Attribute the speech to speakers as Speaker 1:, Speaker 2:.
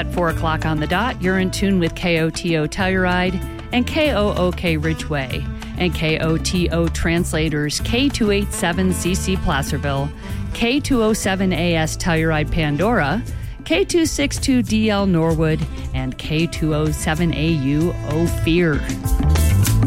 Speaker 1: At 4 o'clock on the dot, you're in tune with KOTO Telluride and KOOK Ridgeway and KOTO translators K287CC Placerville, K207AS Telluride Pandora, K262DL Norwood, and K207AU Ophir.